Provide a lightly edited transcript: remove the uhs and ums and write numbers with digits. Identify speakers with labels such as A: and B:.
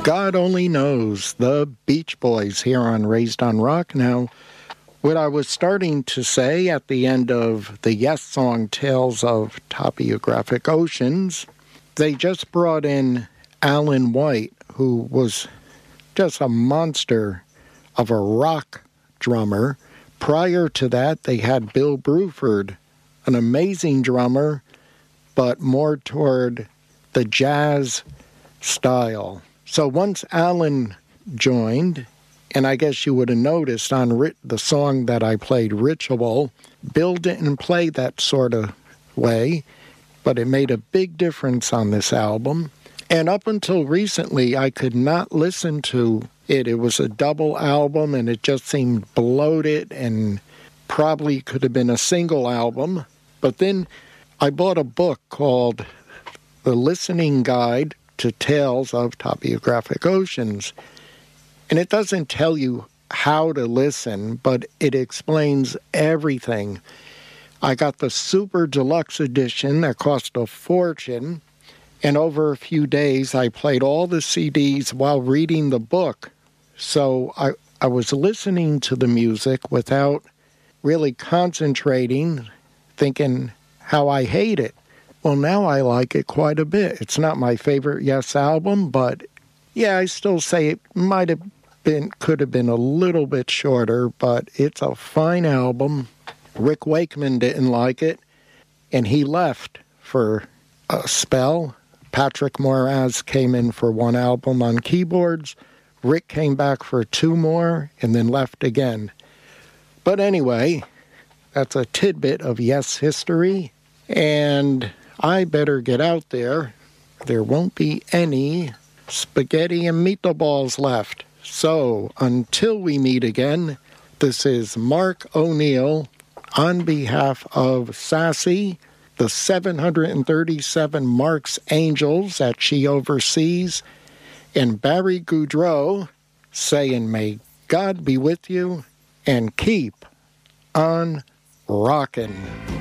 A: God Only Knows, the Beach Boys here on Raised on Rock. Now, what I was starting to say at the end of the Yes song, Tales of Topographic Oceans, they just brought in Alan White, who was just a monster of a rock drummer. Prior to that, they had Bill Bruford, an amazing drummer, but more toward the jazz style. So once Alan joined, and I guess you would have noticed on the song that I played, Ritual, Bill didn't play that sort of way, but it made a big difference on this album. And up until recently, I could not listen to it. It was a double album, and it just seemed bloated and probably could have been a single album. But then I bought a book called The Listening Guide to Tales of Topographic Oceans. And it doesn't tell you how to listen, but it explains everything. I got the super deluxe edition that cost a fortune, and over a few days I played all the CDs while reading the book. So I was listening to the music without really concentrating, thinking how I hate it. Well, now I like it quite a bit. It's not my favorite Yes album, but yeah, I still say it could have been a little bit shorter, but it's a fine album. Rick Wakeman didn't like it, and he left for a spell. Patrick Moraz came in for one album on keyboards. Rick came back for two more, and then left again. But anyway, that's a tidbit of Yes history, and I better get out there. There won't be any spaghetti and meatballs left. So, until we meet again, this is Mark O'Neill on behalf of Sassy, the 737 Mark's Angels that she oversees, and Barry Goudreau saying, may God be with you and keep on rockin'.